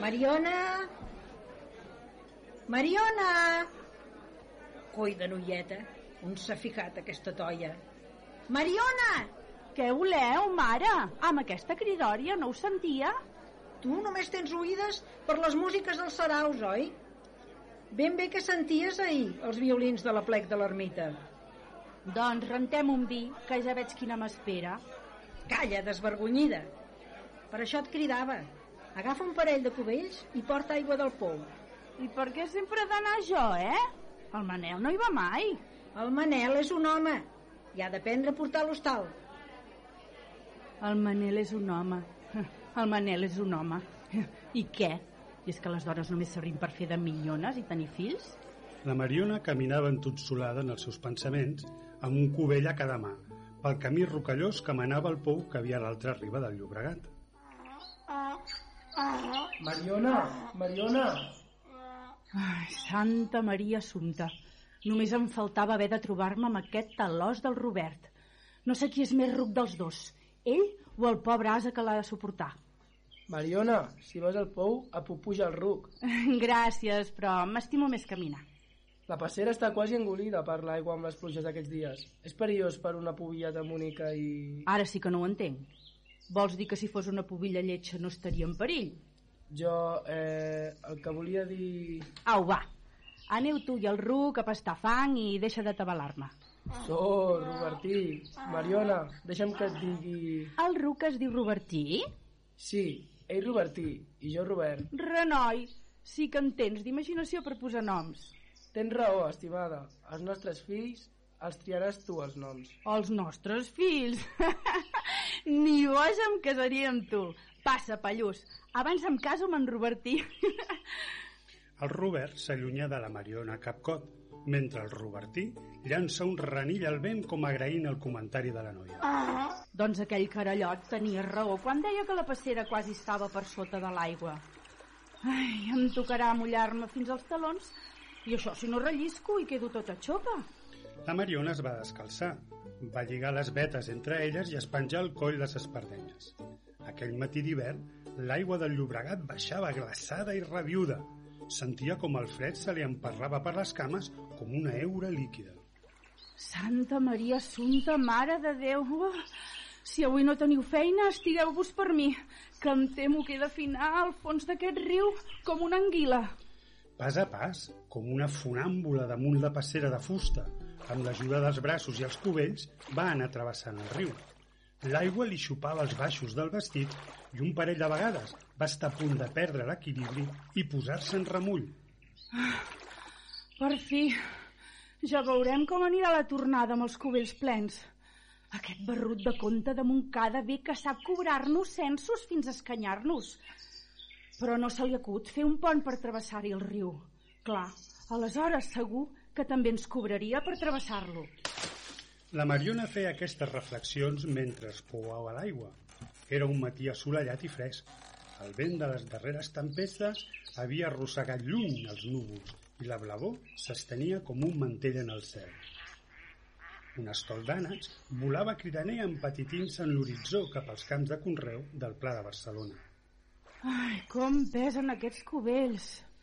Mariona! Mariona! Coi de noieta, on s'ha ficat aquesta toia? Mariona! Què voleu, mare? Amb aquesta cridòria no ho sentia? Tu només tens oïdes per les músiques dels saraus, oi? Ben bé que senties ahir els violins de la plec de l'ermita. Doncs rentem un vi, que ja veig quina m'espera. Calla, desvergonyida. Per això et cridava. Agafa un parell de cubells i porta aigua del pou. I per què sempre he d'anar jo, El Manel no hi va mai. El Manel és un home i ha d'aprendre a portar l'hostal. El Manel és un home. El Manel és un home. I què? I és que les dones només servim per fer de millones i tenir fills? La Mariona caminava entotsolada en els seus pensaments amb un cubell a cada mà, pel camí rocallós que manava al pou que havia a l'altra riba del Llobregat. Mariona! Ai, Santa Maria Assumpta. Només em faltava haver de trobar-me amb aquest talòs del Robert. No sé qui és més ruc dels dos, ell o el pobre ase que l'ha de suportar. Mariona, si vas al pou, apupuja el ruc. Gràcies, però m'estimo més caminar. La passera està quasi engolida per l'aigua amb les pluges d'aquests dies. És perillós per una pubilla de Múnica i... Ara sí que no ho entenc. Vols dir que si fos una pubilla lletja no estaria en perill? Jo, el que volia dir... Au, va. Aneu tu i el ruc a pastar fang i deixa de tabalar-me. Robertí. Mariona, deixa'm que et digui... El ruc es diu Robertí? Sí, ell Robertí i jo Robert. Renoi, sí que en tens d'imaginació per posar noms. Tens raó, estimada. Els nostres fills els triaràs tu, els noms. Els nostres fills? Ni boja em casaria amb tu. Passa, pallús. Abans em caso amb en Robertí. El Robert s'allunya de la Mariona a capcot, mentre el Robertí llança un renill al vent com agraint el comentari de la noia. Doncs aquell carallot tenia raó quan deia que la passera quasi estava per sota de l'aigua. Ai, em tocarà mullar-me fins als talons i això si no rellisco i quedo tota xopa. La Mariona es va descalçar, va lligar les vetes entre elles i es penjà al coll les espardenyes. Aquell matí d'hivern, l'aigua del Llobregat baixava glaçada i rabiuda. Sentia com el fred se li emparrava per les cames com una heura líquida. Santa Maria Assumpta, Mare de Déu! Si avui no teniu feina, estigueu-vos per mi, que em temo que he de finar al fons d'aquest riu com una anguila. Pas a pas, com una funàmbula damunt la passera de fusta, amb l'ajuda dels braços i els cubells, va anar travessant el riu. L'aigua li xupava els baixos del vestit i un parell de vegades va estar a punt de perdre l'equilibri i posar-se en remull. Per fi, ja veurem com anirà la tornada amb els cubells plens. Aquest barrut de conte de Montcada ve que sap cobrar-nos censos fins a escanyar-nos. Però no se li acut fer un pont per travessar-hi el riu. Clar, aleshores segur que també ens cobraria per travessar-lo. La Mariona feia aquestes reflexions mentre es pouava l'aigua. Era un matí assolellat i fresc. El vent de les darreres tempestes havia arrossegat lluny els núvols i la blavor s'estenia com un mantell en el cel. Un estol d'ànecs volava cridaner empetitint-se en l'horitzó cap als camps de conreu del Pla de Barcelona. Ai, com pesen aquests cubells.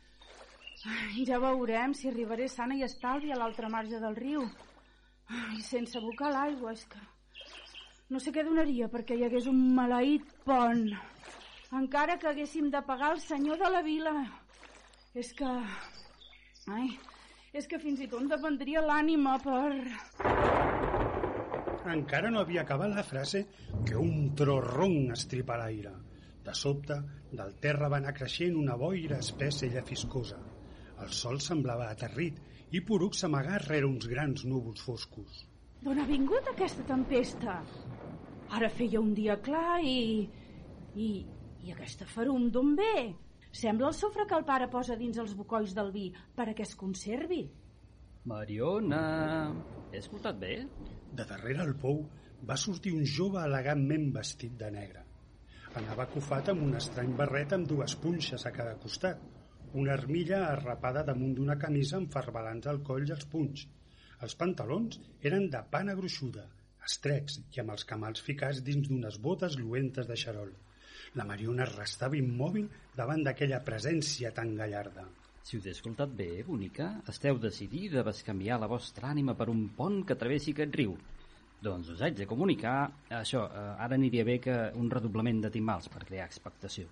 Ai, ja veurem si arribaré sana i estalvi a l'altra marge del riu. Ai, sense abocar l'aigua, és que... No sé què donaria perquè hi hagués un maleït pont. Encara que haguéssim de pagar el senyor de la vila. És que... Ai, és que fins i tot em dependria l'ànima per... Encara no havia acabat la frase que un tro ronc estripa l'aire. De sobte, del terra va anar creixent una boira espessa i llafiscosa. El sol semblava aterrit i Poruc s'amagà rere uns grans núvols foscos. D'on ha vingut aquesta tempesta? Ara feia un dia clar I aquesta ferum d'on ve? Sembla el sofre que el pare posa dins els bocolls del vi perquè es conservi. Mariona, he escoltat bé? De darrere el pou va sortir un jove elegantment vestit de negre. Anava acofat amb un estrany barret amb dues punxes a cada costat, una armilla arrapada damunt d'una camisa amb farbalans al coll i als punys. Els pantalons eren de pana gruixuda, estrecs i amb els camals ficats dins d'unes botes lluentes de xarol. La Mariona restava immòbil davant d'aquella presència tan gallarda. Si us he escoltat bé, bonica, esteu decidida a bescanviar la vostra ànima per un pont que travessi aquest riu. Doncs us haig de comunicar... Això, ara aniria bé que un redoblament de timbals per crear expectació.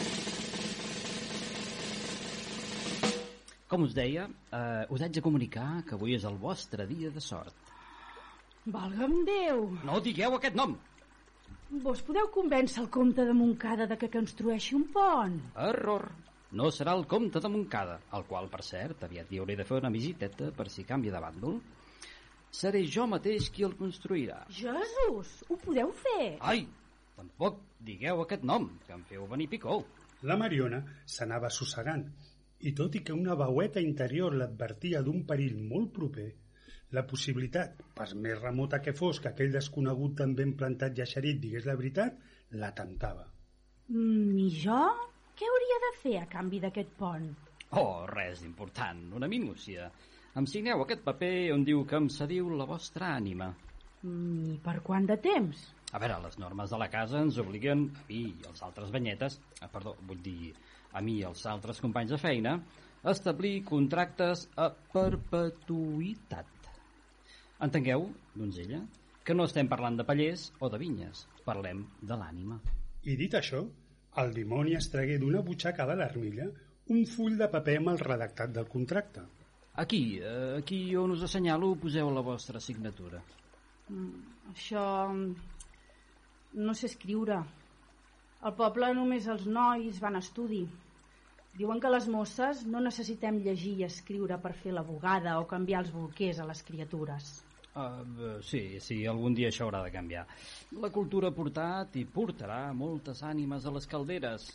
Com us deia, us haig de comunicar que avui és el vostre dia de sort. Valga'm Déu! No digueu aquest nom! Vos podeu convèncer el comte de Montcada de que construeixi un pont? Error! No serà el comte de Montcada, el qual, per cert, aviat hi hauré de fer una visiteta per si canvia de bàndol. Seré jo mateix qui el construirà. Jesús, ho podeu fer? Ai, tampoc digueu aquest nom, que em feu venir picó. La Mariona s'anava assossegant, i tot i que una veueta interior l'advertia d'un perill molt proper, la possibilitat, per més remota que fos que aquell desconegut tan ben plantat i eixerit digués la veritat, la temptava. I jo? Què hauria de fer a canvi d'aquest pont? Oh, res important, una minúcia. Em signeu aquest paper on diu que em cediu la vostra ànima. I per quant de temps? A veure, les normes de la casa ens obliguen, a mi i els altres banyetes, a mi i els altres companys de feina, a establir contractes a perpetuïtat. Entengueu, donzella, que no estem parlant de pallers o de vinyes, parlem de l'ànima. I dit això, el dimoni es tragué d'una butxaca de l'armilla un full de paper amb el redactat del contracte. Aquí on us assenyalo poseu la vostra signatura. Això... no sé escriure. Al poble només els nois van a estudi. Diuen que les mosses no necessitem llegir i escriure per fer la bugada o canviar els bolquers a les criatures. Sí, algun dia això haurà de canviar. La cultura ha portat i portarà moltes ànimes a les calderes.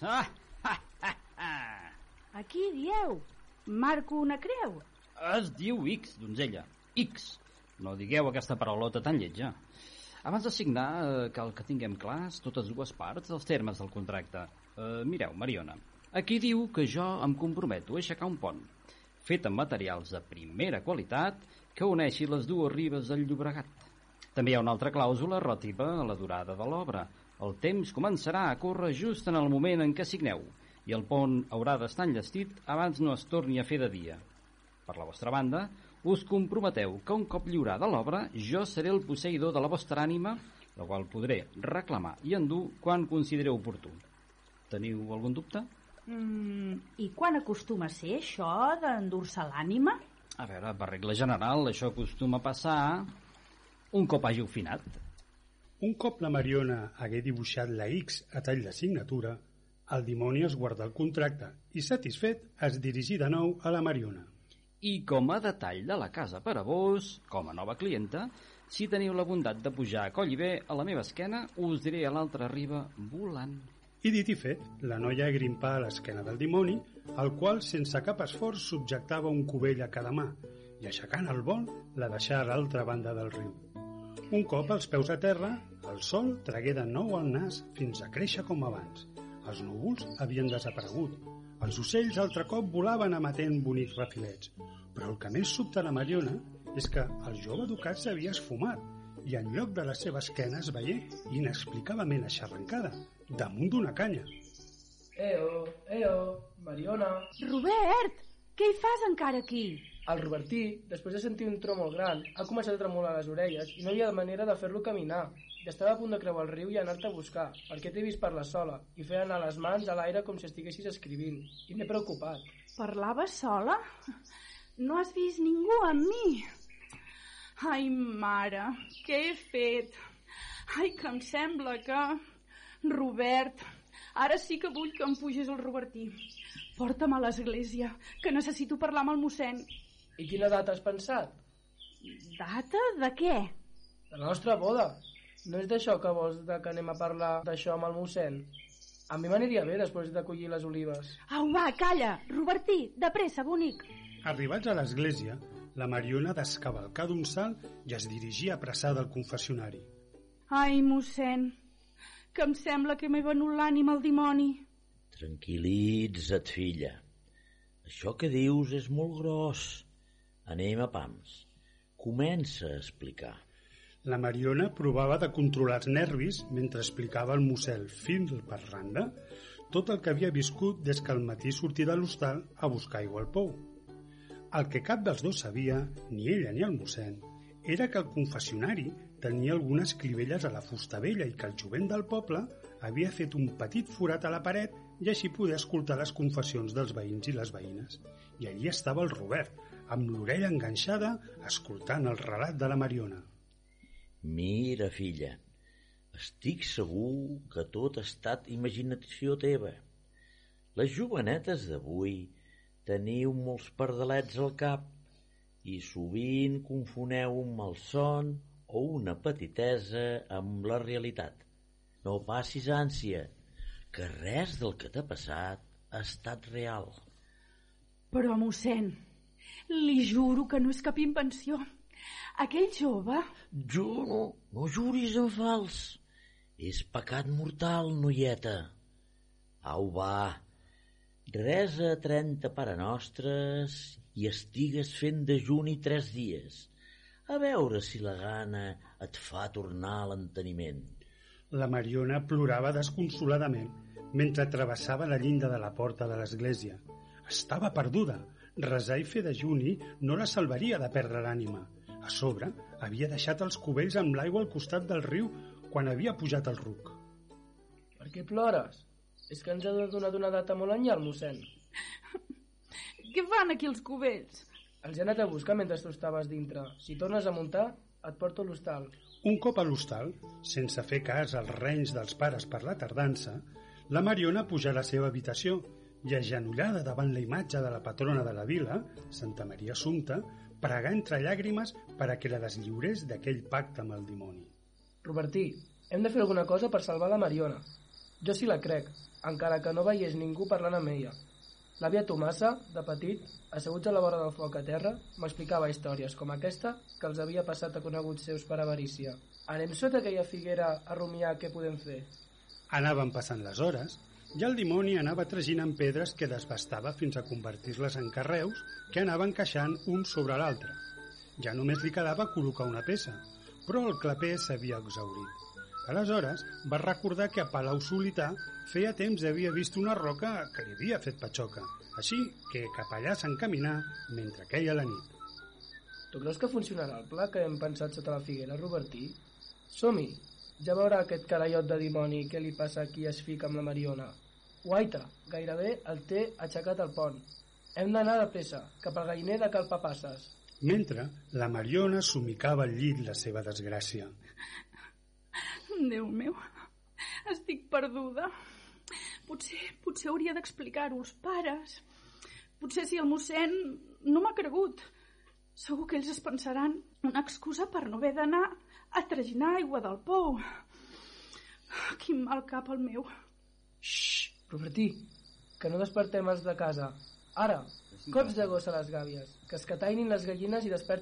A qui dieu? Marco una creu? Es diu X, donzella. X. No digueu aquesta paraulota tan lletja. Abans de signar, cal que tinguem clars totes dues parts dels termes del contracte. Mireu, Mariona, aquí diu que jo em comprometo a aixecar un pont, fet amb materials de primera qualitat que uneixi les dues ribes del Llobregat. També hi ha una altra clàusula relativa a la durada de l'obra. El temps començarà a córrer just en el moment en què signeu, i el pont haurà d'estar enllestit abans no es torni a fer de dia. Per la vostra banda, us comprometeu que un cop lliurada l'obra jo seré el posseïdor de la vostra ànima, la qual podré reclamar i endur quan considereu oportú. Teniu algun dubte? I quan acostuma a ser això d'endur-se l'ànima? A veure, per regla general, això acostuma a passar un cop hàgiu finat. Un cop la Mariona hagué dibuixat la X a tall de signatura, el dimoni es guardà el contracte i, satisfet, es dirigí de nou a la Mariona. I com a detall de la casa per a vos, com a nova clienta, si teniu la bondat de pujar a Collibè a la meva esquena, us diré a l'altra riba volant. I dit i fet, la noia grimpà a l'esquena del dimoni, el qual sense cap esforç subjectava un cubell a cada mà i, aixecant el vol, la deixà a l'altra banda del riu. Un cop als peus a terra, el sol tragué de nou el nas fins a créixer com abans. Els núvols havien desaparegut. Els ocells altre cop volaven emetent bonics refilets. Però el que més sobta la Mariona és que el jove educat s'havia esfumat i en lloc de la seva esquena es veié inexplicablement aixarrancada damunt d'una canya. Mariona. Robert, què hi fas encara aquí? El Robertí, després de sentir un tro molt gran, ha començat a tremolar les orelles i no hi ha manera de fer-lo caminar. Ja estava a punt de creuar el riu i anar-te a buscar, perquè t'he vist parlar sola i fer anar les mans a l'aire com si estiguessis escrivint. I m'he preocupat. Parlava sola? No has vist ningú amb mi? Ai, mare, què he fet? Ai, que em sembla que... Robert, ara sí que vull que em puges el Robertí. Porta'm a l'església, que necessito parlar amb el mossèn. I quina data has pensat? Data de què? De la nostra boda. No és d'això que vols que anem a parlar d'això amb el mossèn? A mi m'aniria bé després de collir les olives. Au, va, calla! Robertí, de pressa, bonic! Arribats a l'església, la Mariona descavalcà d'un salt i es dirigia apressada al confessionari. Ai, mossèn, que em sembla que m'he venut l'ànima al dimoni. Tranquil·litza't, filla. Això que dius és molt gros. Anem a pams. Comença a explicar. La Mariona provava de controlar els nervis mentre explicava al mossèn fil per randa tot el que havia viscut des que al matí sortia de l'hostal a buscar aigua al pou. El que cap dels dos sabia, ni ella ni el mossèn, era que el confessionari tenia algunes clivelles a la fusta vella i que el jovent del poble havia fet un petit forat a la paret i així poder escoltar les confessions dels veïns i les veïnes. I allí estava el Robert, amb l'orella enganxada, escoltant el relat de la Mariona. Mira, filla, estic segur que tot ha estat imaginació teva. Les jovenetes d'avui teniu molts pardalets al cap i sovint confoneu un malson o una petitesa amb la realitat. No passis ànsia, que res del que t'ha passat ha estat real. Però, mossèn, li juro que no és cap invenció. Aquell jove... Juro, no juris en fals. És pecat mortal, noieta. Au, va, resa 30 parenostres i estigues fent dejuni 3 dies. A veure si la gana et fa tornar a l'enteniment. La Mariona plorava desconsoladament mentre travessava la llinda de la porta de l'església. Estava perduda. Resar i fer dejuni no la salvaria de perdre l'ànima. A sobre, havia deixat els cubells amb l'aigua al costat del riu quan havia pujat el ruc. Per què plores? És que ens ha donat una data molt enllà, el mossèn. Què fan aquí els cubells? Els he anat a buscar mentre tu estaves dintre. Si tornes a muntar, et porto a l'hostal. Un cop a l'hostal, sense fer cas als renys dels pares per la tardança, la Mariona puja a la seva habitació i, agenollada davant la imatge de la patrona de la vila, Santa Maria Assumpta, pregà entre llàgrimes per a que la deslliurés d'aquell pacte amb el dimoni. Robertí, hem de fer alguna cosa per salvar la Mariona. Jo sí la crec, encara que no veiés ningú parlant amb ella. L'àvia Tomassa, de petit, asseguts a la vora del foc a terra, m'explicava històries com aquesta que els havia passat a coneguts seus per avarícia. Anem sota aquella figuera a rumiar què podem fer. Anaven passant les hores i el dimoni anava traginant pedres que desbastava fins a convertir-les en carreus que anaven encaixant un sobre l'altre. Ja només li quedava col·locar una peça, però el claper s'havia exhaurit. Aleshores va recordar que a Palau Solità feia temps havia vist una roca que li havia fet patxoca, així que cap allà s'encaminà mentre queia la nit. Tu creus que funcionarà el pla que hem pensat sota la figuera, Robertí? Som-hi! Ja veurà aquest carallot de dimoni què li passa a qui es fica amb la Mariona. Guaita, gairebé el té aixecat al pont. Hem d'anar de pressa, cap al galliner de Cal Papasses. Mentre la Mariona somicava al llit la seva desgràcia. Déu meu, estic perduda. Potser hauria d'explicar-ho als pares. Potser si el mossèn no m'ha cregut. Segur que ells es pensaran una excusa per no haver d'anar a traginar aigua del pou. Quin mal cap el meu. Xxxt, Robertí, que no despertem els de casa. Ara, cops de gos a les gàbies, que es catainin les gallines i desperten